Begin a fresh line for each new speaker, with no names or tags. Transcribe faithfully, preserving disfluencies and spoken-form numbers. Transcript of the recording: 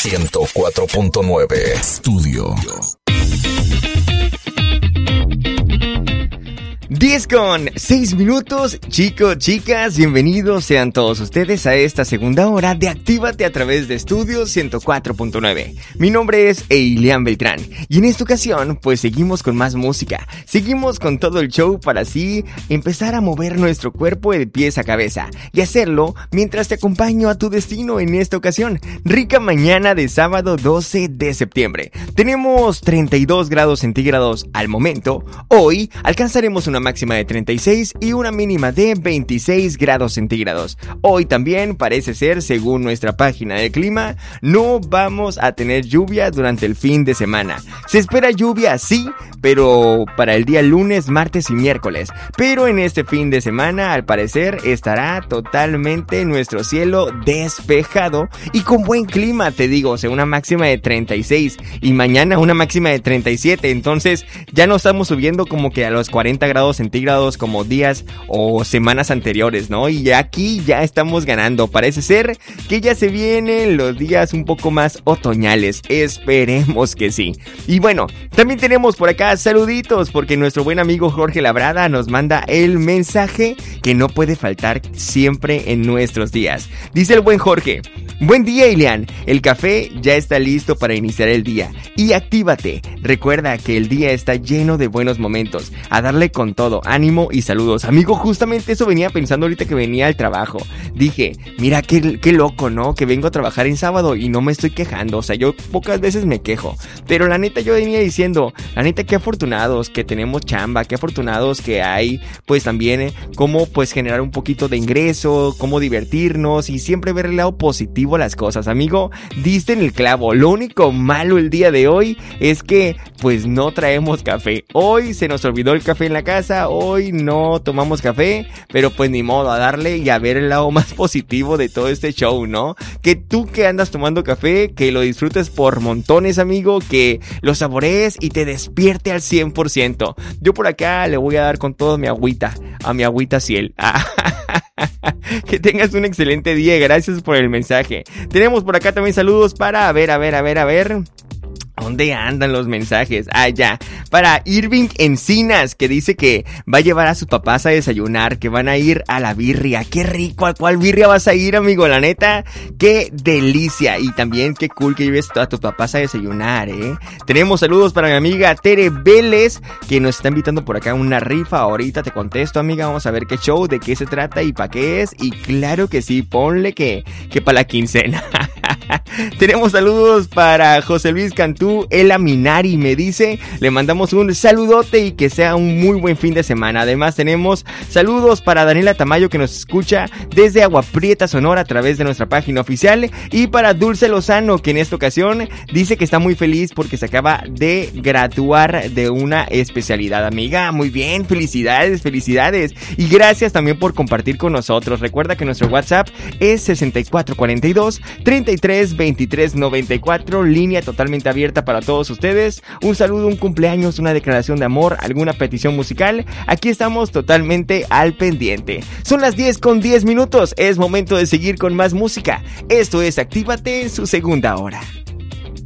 ciento cuatro punto nueve Estudio.
diez con seis minutos, chicos, chicas, bienvenidos sean todos ustedes a esta segunda hora de Actívate a través de Estudio ciento cuatro punto nueve. Mi nombre es Eilian Beltrán y en esta ocasión pues seguimos con más música, seguimos con todo el show para así empezar a mover nuestro cuerpo de pies a cabeza y hacerlo mientras te acompaño a tu destino en esta ocasión. Rica mañana de sábado doce de septiembre. Tenemos treinta y dos grados centígrados al momento. Hoy alcanzaremos una máxima de treinta y seis y una mínima de veintiséis grados centígrados. Hoy también parece ser, según nuestra página de clima, no vamos a tener lluvia durante el fin de semana. Se espera lluvia, sí, pero para el día lunes, martes y miércoles. Pero en este fin de semana, al parecer, estará totalmente nuestro cielo despejado y con buen clima, te digo, o sea, una máxima de treinta y seis y mañana una máxima de treinta y siete. Entonces ya no estamos subiendo como que a los cuarenta grados centígrados como días o semanas anteriores, ¿no? Y aquí ya estamos ganando. Parece ser que ya se vienen los días un poco más otoñales. Esperemos que sí. Y bueno, también tenemos por acá saluditos porque nuestro buen amigo Jorge Labrada nos manda el mensaje que no puede faltar siempre en nuestros días. Dice el buen Jorge: buen día, Ilian. El café ya está listo para iniciar el día. Y actívate. Recuerda que el día está lleno de buenos momentos. A darle con todo, ánimo y saludos. Amigo, justamente eso venía pensando ahorita que venía al trabajo. Dije, mira qué, qué loco, ¿no? Que vengo a trabajar en sábado y no me estoy quejando. O sea, yo pocas veces me quejo. Pero la neta yo venía diciendo, la neta qué afortunados que tenemos chamba, qué afortunados que hay, pues también, eh, cómo pues generar un poquito de ingreso, cómo divertirnos y siempre ver el lado positivo a las cosas. Amigo, diste en el clavo. Lo único malo el día de hoy es que pues no traemos café. Hoy se nos olvidó el café en la casa. Hoy no tomamos café, pero pues ni modo, a darle y a ver el lado más positivo de todo este show, ¿no? Que tú que andas tomando café, que lo disfrutes por montones, amigo, que lo saborees y te despierte al cien por ciento. Yo por acá le voy a dar con todo mi agüita, a mi agüita Ciel. Que tengas un excelente día, gracias por el mensaje. Tenemos por acá también saludos para, a ver, a ver, a ver, a ver... ¿dónde andan los mensajes? Ah, ya. Para Irving Encinas, que dice que va a llevar a sus papás a desayunar, que van a ir a la birria. ¡Qué rico! ¿A cuál birria vas a ir, amigo? La neta, ¡qué delicia! Y también qué cool que lleves a tus papás a desayunar, ¿eh? Tenemos saludos para mi amiga Tere Vélez, que nos está invitando por acá a una rifa. Ahorita te contesto, amiga. Vamos a ver qué show, de qué se trata y para qué es. Y claro que sí, ponle que, que para la quincena. Tenemos saludos para José Luis Cantú, Ela Minari me dice, le mandamos un saludote y que sea un muy buen fin de semana. Además tenemos saludos para Daniela Tamayo, que nos escucha desde Agua Prieta, Sonora, a través de nuestra página oficial, y para Dulce Lozano, que en esta ocasión dice que está muy feliz porque se acaba de graduar de una especialidad. Amiga, muy bien, felicidades, felicidades, y gracias también por compartir con nosotros. Recuerda que nuestro WhatsApp es sesenta y cuatro cuarenta y dos treinta y tres veintitrés noventa y cuatro, línea totalmente abierta para todos ustedes. Un saludo, un cumpleaños, una declaración de amor, alguna petición musical, aquí estamos totalmente al pendiente. Son las diez con diez minutos, es momento de seguir con más música. Esto es Actívate en su segunda hora.